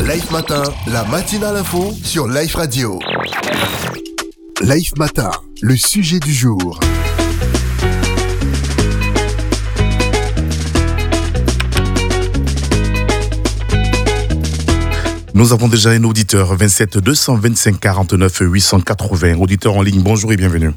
Life Matin, la matinale info sur Life Radio. Life Matin, le sujet du jour. Nous avons déjà un auditeur, 27 225 49 880. Auditeur en ligne, bonjour et bienvenue.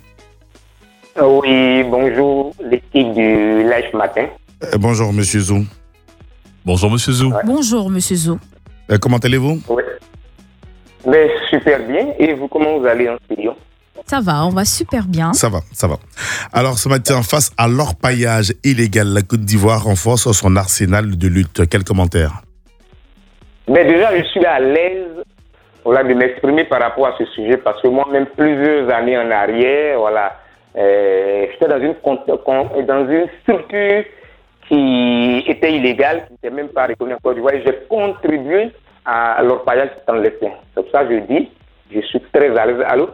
Oui, bonjour, l'équipe du Life Matin. Bonjour, monsieur Zou. Bonjour, monsieur Zou. Ouais. Bonjour, monsieur Zou. Comment allez-vous? Oui. Ben, super bien. Et vous, comment vous allez en studio? Ça va, on va super bien. Ça va. Alors, ce matin, face à l'orpaillage illégal, la Côte d'Ivoire renforce son arsenal de lutte. Quel commentaire? Ben, déjà, je suis à l'aise de m'exprimer par rapport à ce sujet parce que moi-même, plusieurs années en arrière, j'étais dans une structure qui était illégale, qui n'était même pas reconnue en Côte d'Ivoire. J'ai contribué à l'orpaillage clandestin. C'est pour ça que je dis, je suis très à l'aise. Allô?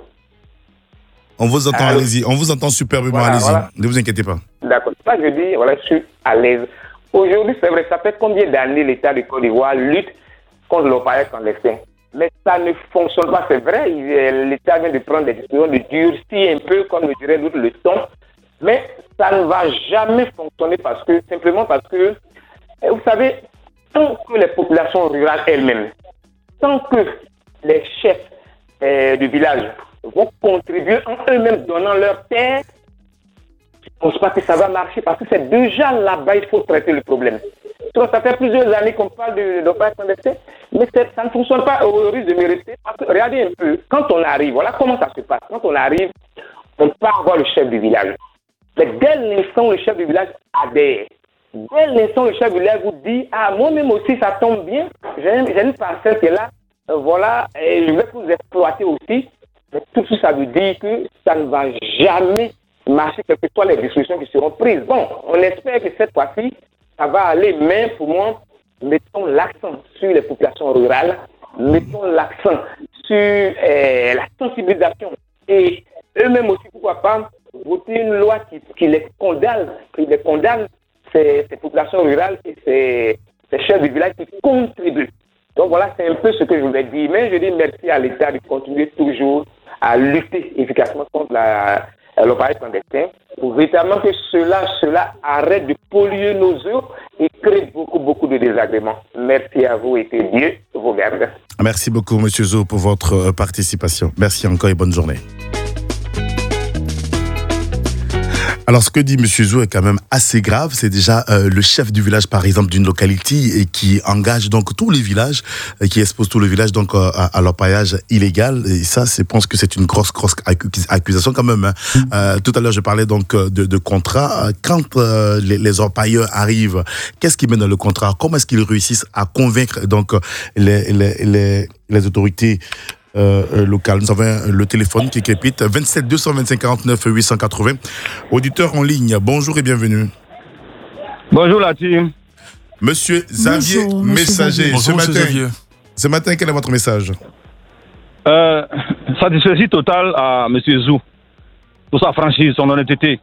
On vous entend, allez-y. On vous entend superbement, allez-y. Voilà. Ne vous inquiétez pas. D'accord. C'est ça que je dis, je suis à l'aise. Aujourd'hui, c'est vrai, ça fait combien d'années l'État de Côte d'Ivoire lutte contre l'orpaillage clandestin? Mais ça ne fonctionne pas, c'est vrai. L'État vient de prendre des décisions de durcir un peu, comme le dirait l'autre, le ton. Mais ça ne va jamais fonctionner simplement parce que, vous savez, tant que les populations rurales elles-mêmes, tant que les chefs du village vont contribuer en eux-mêmes donnant leur terre, je ne pense pas que ça va marcher parce que c'est déjà là-bas il faut traiter le problème. Donc, ça fait plusieurs années qu'on parle de l'orpaillage clandestin, mais ça ne fonctionne pas au risque de me rester. Parce que, regardez un peu, quand on arrive, voilà comment ça se passe. Quand on arrive, on part voir le chef du village. Mais dès l'instant où le chef du village adhère, dès l'instant où le chef du village vous dit « Ah, moi-même aussi, ça tombe bien, j'ai une parcelle qui est là, et je vais vous exploiter aussi. » Mais tout ça veut dire que ça ne va jamais marcher, quelles que soient les discussions qui seront prises. Bon, on espère que cette fois-ci, ça va aller, mais pour moi, mettons l'accent sur les populations rurales, mettons l'accent sur la sensibilisation. Et eux-mêmes aussi, pourquoi pas, voter une loi qui les condamne, ces populations rurales et ces chefs du village qui contribuent. Donc voilà, c'est un peu ce que je voulais dire. Mais je dis merci à l'État de continuer toujours à lutter efficacement contre l'orpaillage clandestin pour véritablement que cela arrête de polluer nos eaux et crée beaucoup de désagréments. Merci à vous et que Dieu vous garde. Merci beaucoup, monsieur Zou, pour votre participation. Merci encore et bonne journée. Alors, ce que dit M. Zou est quand même assez grave. C'est déjà le chef du village, par exemple, d'une localité et qui engage donc tous les villages, qui expose tous les villages donc à l'orpaillage illégal. Et ça, je pense que c'est une grosse accusation quand même. Tout à l'heure, je parlais donc de contrat. Quand les orpailleurs arrivent, qu'est-ce qu'ils mettent dans le contrat? Comment est-ce qu'ils réussissent à convaincre donc les autorités local. Nous avons le téléphone qui répète 27 225 49 880. Auditeur en ligne, bonjour et bienvenue. Bonjour la team. Monsieur Xavier, messager. Bonjour, Ce matin, quel est votre message? Satisfaction totale à Monsieur Zou pour sa franchise, son honnêteté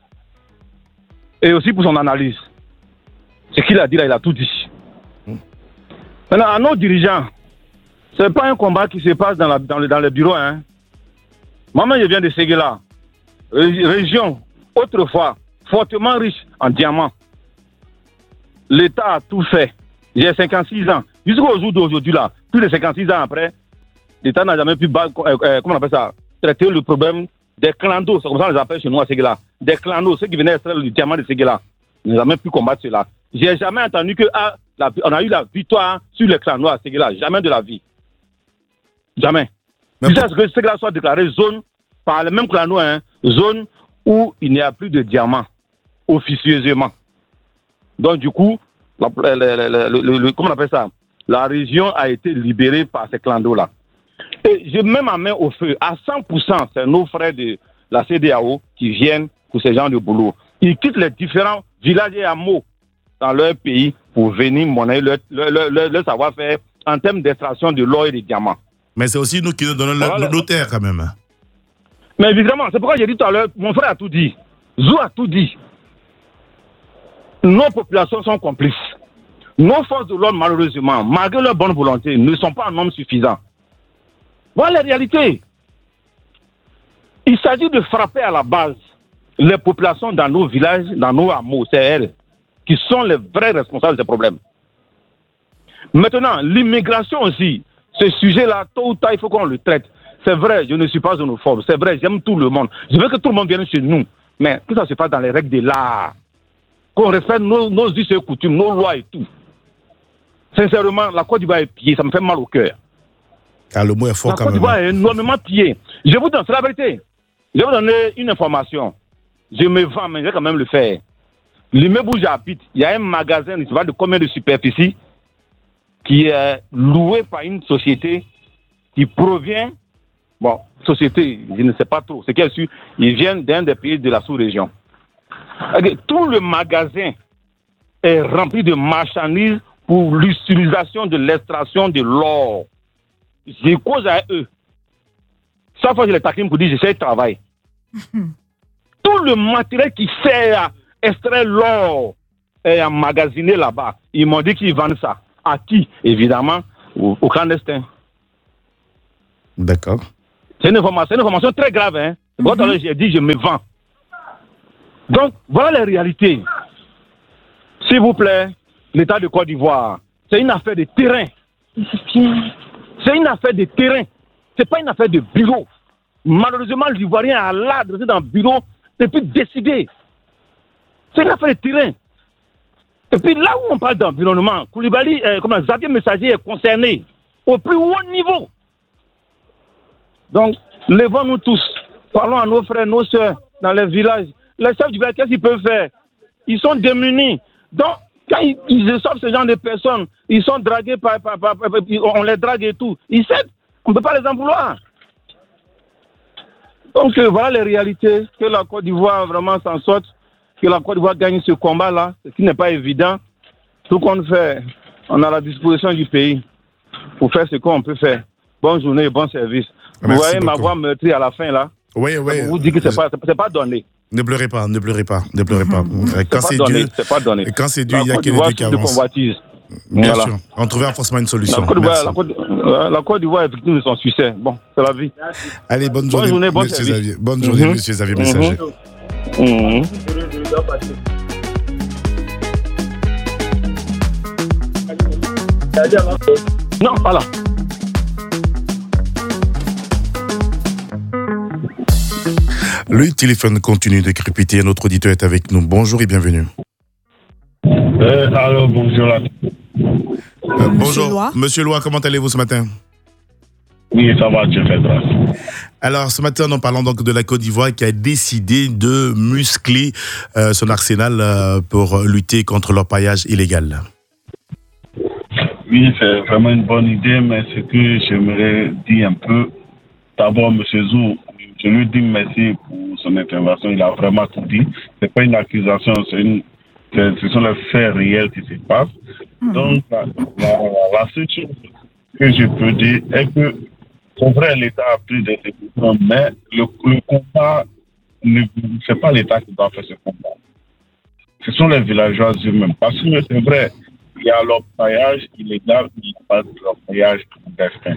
et aussi pour son analyse. Ce qu'il a dit là, il a tout dit. Maintenant, à nos dirigeants, ce n'est pas un combat qui se passe dans les bureaux. Moi-même, je viens de Séguéla, région autrefois fortement riche en diamants. L'État a tout fait. J'ai 56 ans. Jusqu'au jour d'aujourd'hui, là, plus de 56 ans après, l'État n'a jamais pu traiter le problème des clandos. C'est comme ça qu'on les appelle chez nous à Séguéla. Des clandos, ceux qui venaient extraire le diamant de Séguéla. Ils n'ont jamais pu combattre cela. J'ai jamais entendu qu'on a eu la victoire sur les clandos à Séguéla. Jamais de la vie. Jamais. Jusqu'à ce que Séguéla soit déclaré zone par le même clano, zone où il n'y a plus de diamants, officieusement. Donc du coup, comment on appelle ça? La région a été libérée par ces clandos-là. Et je mets ma main au feu. À 100%, c'est nos frères de la CEDEAO qui viennent pour ces gens de boulot. Ils quittent les différents villages et hameaux dans leur pays pour venir monnayer leur savoir-faire en termes d'extraction de l'or et des diamants. Mais c'est aussi nous qui nous donnons nos terres quand même. Mais évidemment, c'est pourquoi j'ai dit tout à l'heure, mon frère a tout dit. Zou a tout dit. Nos populations sont complices. Nos forces de l'ordre, malheureusement, malgré leur bonne volonté, ne sont pas en nombre suffisant. Voilà la réalité. Il s'agit de frapper à la base les populations dans nos villages, dans nos hameaux, c'est elles qui sont les vrais responsables des problèmes. Maintenant, l'immigration aussi, ce sujet-là, tôt ou tard, il faut qu'on le traite. C'est vrai, je ne suis pas xénophobe, c'est vrai, j'aime tout le monde. Je veux que tout le monde vienne chez nous, mais que ça se fasse dans les règles de l'art. Qu'on respecte nos us et coutumes, nos lois et tout. Sincèrement, la Côte d'Ivoire est pillée, ça me fait mal au cœur. Ah, le mot est fort quand même. La Côte d'Ivoire est énormément pillée. Je vous donne, c'est la vérité. Je vais vous donner une information. Je me vends, mais je vais quand même le faire. L'immeuble où j'habite, il y a un magasin, je ne sais pas de combien de superficie, qui est loué par une société qui provient, société, je ne sais pas trop, c'est qu'elle suit, ils viennent d'un des pays de la sous-région. Tout le magasin est rempli de marchandises pour l'utilisation de l'extraction de l'or. Je cause à eux. Chaque fois que je les taquine pour dire j'essaie de travailler. Tout le matériel qui sert à extraire l'or est emmagasiné là-bas. Ils m'ont dit qu'ils vendent ça. À qui? Évidemment, au clandestin. D'accord. C'est une information très grave. Hein? Mm-hmm. J'ai dit je me vends. Donc, voilà la réalité. S'il vous plaît, l'État de Côte d'Ivoire, c'est une affaire de terrain. C'est une affaire de terrain. C'est pas une affaire de bureau. Malheureusement, l'Ivoirien a l'art de rester dans le bureau et puis décider. C'est une affaire de terrain. Et puis là où on parle d'environnement, Koulibaly, Xavier Messager est concerné au plus haut niveau. Donc, levons-nous tous. Parlons à nos frères, nos soeurs dans les villages. Les chefs du village, qu'est-ce qu'ils peuvent faire? Ils sont démunis. Donc, quand ils reçoivent ce genre de personnes, ils sont dragués on les drague et tout. Ils cèdent. On ne peut pas les en vouloir. Donc, voilà les réalités. Que la Côte d'Ivoire vraiment s'en sorte. Que la Côte d'Ivoire gagne ce combat-là, ce qui n'est pas évident. Tout qu'on fait, on a la disposition du pays pour faire ce qu'on peut faire. Bonne journée et bon service. Merci vous voyez beaucoup. Ma voix meurtrie à la fin, là. Oui. Je vous dis que c'est pas donné. Ne pleurez pas. Quand c'est dur, quand c'est dur, il y a quelqu'un qui avance. Bien sûr. On trouvera forcément une solution. La Côte d'Ivoire est victime de son succès. Bon, c'est la vie. Allez, bonne journée, monsieur Xavier. Bonne journée, monsieur Xavier Messager. Non, voilà. Le téléphone continue de crépiter. Notre auditeur est avec nous. Bonjour et bienvenue. Alors, bonjour. Bonjour. Monsieur Loa, comment allez-vous ce matin? Oui, ça va, je fais grâce. Alors, ce matin, nous parlons donc de la Côte d'Ivoire qui a décidé de muscler son arsenal pour lutter contre l'orpaillage illégal. Oui, c'est vraiment une bonne idée, mais ce que j'aimerais dire un peu, d'abord, M. Zou, je lui dis merci pour son intervention, il a vraiment tout dit. Ce n'est pas une accusation, ce sont les faits réels qui se passent. Donc, la seule chose que je peux dire est que c'est vrai, l'État a pris des décisions, mais le combat, c'est pas l'État qui doit faire ce combat. Ce sont les villageois eux-mêmes. Parce que c'est vrai, il y a l'orpaillage illégal, il n'y a pas de l'orpaillage clandestin.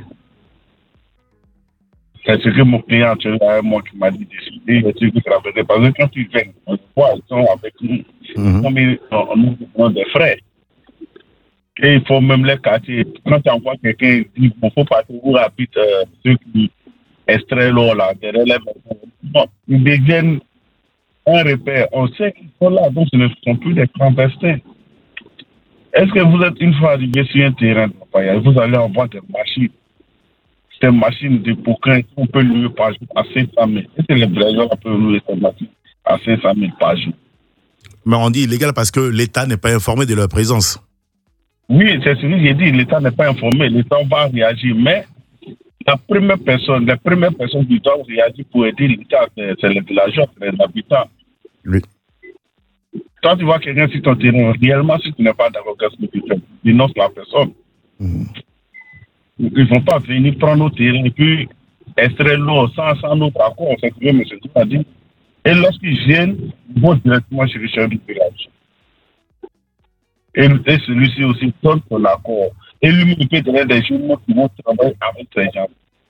C'est ce que mon client moi qui m'a dit décider, je sais que c'est la vérité. Parce que quand ils viennent, on voit, ils sont avec nous. Nous avons des frais. Et il faut même les quartiers. Quand tu envoies quelqu'un, il faut partir où habitent ceux qui extraient l'eau là, derrière les maisons. Ils deviennent un repère. On sait qu'ils sont là, donc ce ne sont plus des clandestins. Est-ce que vous êtes une fois arrivé sur un terrain de l'orpaillage, vous allez avoir des machines. Ces machines de bouquins qu'on peut louer par jour à 500 000. Est-ce que les villageois peuvent louer ces machines à 500 000 par jour? Mais on dit illégal parce que l'État n'est pas informé de leur présence. Oui, c'est ce que j'ai dit. L'État n'est pas informé. L'État va réagir. Mais les premières personnes qui doivent réagir pour aider l'État, c'est les villageois, c'est les habitants. Oui. Quand tu vois quelqu'un sur ton terrain, réellement, si tu n'es pas d'accord avec ce que tu fais, dénonce la personne. Ils ne vont pas venir prendre nos terrains et puis extraire l'eau sans notre accord. C'est ce que M. Zou a dit. Et lorsqu'ils viennent, ils vont directement chez le chef du village. Et celui-ci aussi donne son accord. Et lui, il peut donner des journaux qui vont travailler avec ces gens.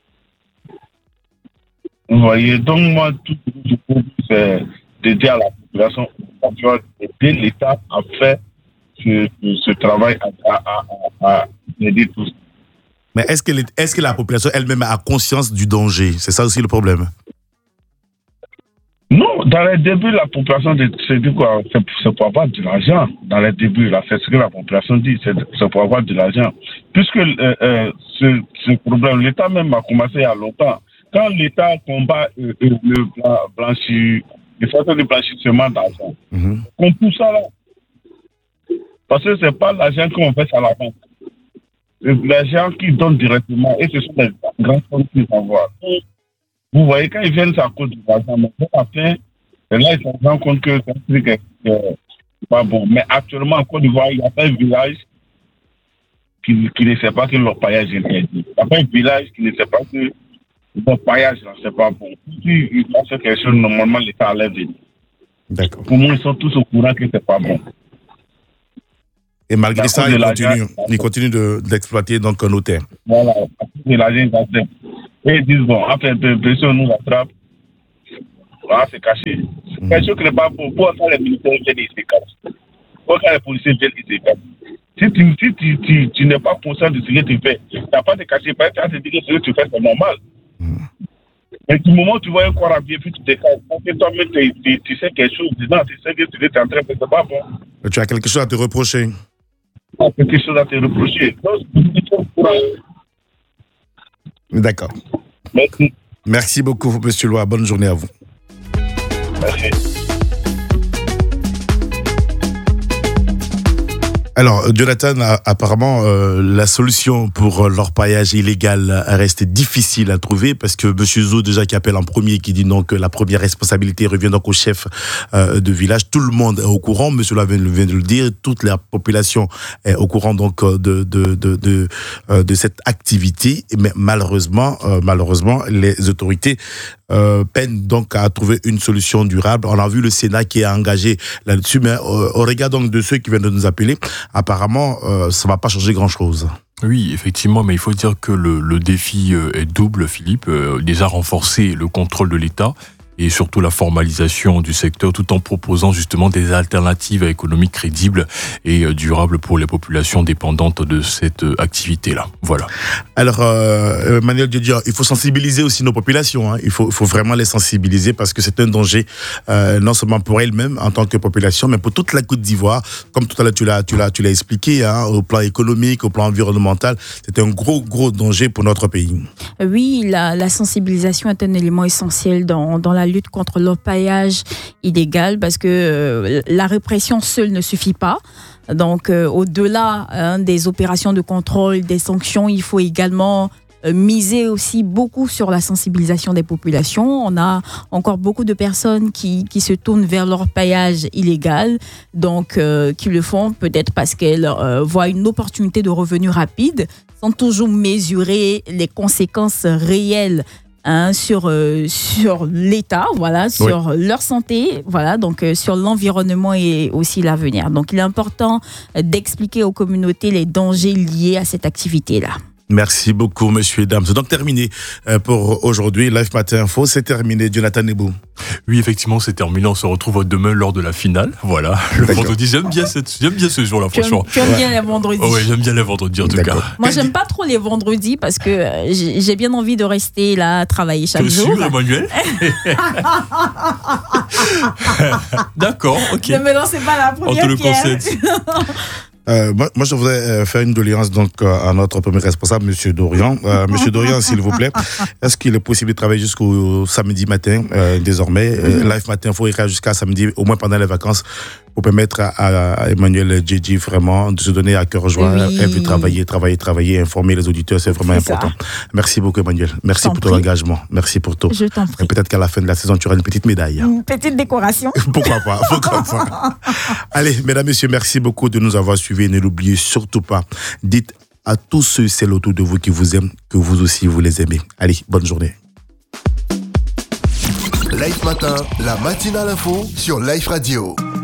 Vous voyez, donc moi, tout ce que je peux dire, c'est d'aider à la population, d'aider l'État à faire ce travail, à aider tous. Mais est-ce que la population elle-même a conscience du danger? C'est ça aussi le problème. Non, dans les débuts, la population c'est dit quoi? C'est pour avoir de l'argent. Dans les débuts, là, c'est ce que la population dit, c'est pour avoir de l'argent. Puisque ce problème, l'État même a commencé il y a longtemps. Quand l'État combat le facteurs de blanchissement d'argent, qu'on pousse ça là. Parce que ce n'est pas l'argent qu'on fait à la banque. L'argent qu'ils donnent directement, et ce sont des grands fonds qu'ils envoient. Vous voyez, quand ils viennent, à cause de l'argent, mais après, là, ils se rendent compte que c'est pas bon. Mais actuellement, en Côte d'Ivoire, il y a pas un village qui ne sait pas que leur paillage est interdit. Il n'y a pas un village qui ne sait pas que leur paillage, c'est pas bon. Si ils font quelque chose, normalement, l'État allait venir. D'accord. Pour moi, ils sont tous au courant que c'est pas bon. Et malgré ça, ils continuent d'exploiter donc nos terres. Voilà, à cause de l'argent, et ils disent, bon, après pression, nous attrape, voilà, c'est caché. Quelque chose qui n'est pas bon, pour quand les militaires viennent, ils se cachent. Pour quand les policiers viennent, ils se cachent. Si tu n'es pas conscient de ce que tu fais, tu n'as pas de cacher, parce que tu te dis que ce que tu fais, c'est normal. Mais du moment où tu vois un corps habillé, puis tu te caches, parce que toi-même, tu sais quelque chose, non, tu sais que tu es en train de faire, c'est pas bon. Tu as quelque chose à te reprocher. Quelque chose à te reprocher. D'accord. Merci. Merci beaucoup, Monsieur Loa. Bonne journée à vous. Merci. Alors, Jonathan, apparemment, la solution pour l'orpaillage illégal reste difficile à trouver parce que M. Zo, déjà, qui appelle en premier, qui dit non que la première responsabilité revient donc au chef de village. Tout le monde est au courant. M. Loa vient de le dire. Toute la population est au courant donc de cette activité. Mais malheureusement, les autorités peinent donc à trouver une solution durable. On a vu le Sénat qui est engagé là-dessus, mais au regard donc de ceux qui viennent de nous appeler, apparemment, ça ne va pas changer grand-chose. Oui, effectivement, mais il faut dire que le défi est double, Philippe. Déjà renforcer le contrôle de l'État et surtout la formalisation du secteur, tout en proposant justement des alternatives économiques crédibles et durables pour les populations dépendantes de cette activité-là. Voilà. Alors, Manuel Diodier, il faut sensibiliser aussi nos populations. Hein. Il faut vraiment les sensibiliser parce que c'est un danger, non seulement pour elles-mêmes en tant que population, mais pour toute la Côte d'Ivoire. Comme tout à l'heure, tu l'as expliqué, hein, au plan économique, au plan environnemental, c'est un gros danger pour notre pays. Oui, la sensibilisation est un élément essentiel dans la lutte contre l'orpaillage illégal parce que la répression seule ne suffit pas. Donc, au-delà des opérations de contrôle, des sanctions, il faut également miser aussi beaucoup sur la sensibilisation des populations. On a encore beaucoup de personnes qui se tournent vers l'orpaillage illégal, donc qui le font peut-être parce qu'elles voient une opportunité de revenus rapide, sans toujours mesurer les conséquences réelles sur l'État, voilà, sur leur santé, voilà, donc sur l'environnement et aussi l'avenir. Donc, il est important d'expliquer aux communautés les dangers liés à cette activité-là. Merci beaucoup, messieurs et dames. C'est donc terminé pour aujourd'hui. Live Matin Info, c'est terminé. Jonathan Nebou. Oui, effectivement, c'est terminé. On se retrouve demain lors de la finale. Voilà, le vendredi. J'aime bien ce jour-là, franchement. Tu aimes bien les vendredis? Oui, j'aime bien les vendredis, en tout cas. Moi, j'aime pas trop les vendredis parce que j'ai bien envie de rester là, travailler chaque jour. T'es sûr, Emmanuel? D'accord, ok. Ne me lancez pas la première On te le concède. Moi, je voudrais faire une doléance donc à notre premier responsable, Monsieur Dorian. Monsieur Dorian, s'il vous plaît, est-ce qu'il est possible de travailler jusqu'au samedi matin désormais? Live Matin Info ira jusqu'à samedi, au moins pendant les vacances, pour permettre à Emmanuel Djedji vraiment de se donner à cœur joie. Oui. Elle veut travailler, informer les auditeurs, c'est vraiment important. Merci beaucoup, Emmanuel. Merci pour ton engagement. Merci pour tout. Je t'en prie. Et peut-être qu'à la fin de la saison, tu auras une petite médaille. Une petite décoration. Pourquoi pas? Allez, mesdames, messieurs, merci beaucoup de nous avoir suivis. Ne l'oubliez surtout pas. Dites à tous ceux et celles autour de vous qui vous aiment que vous aussi vous les aimez. Allez, bonne journée. Live Matin, la matinale info sur Live Radio.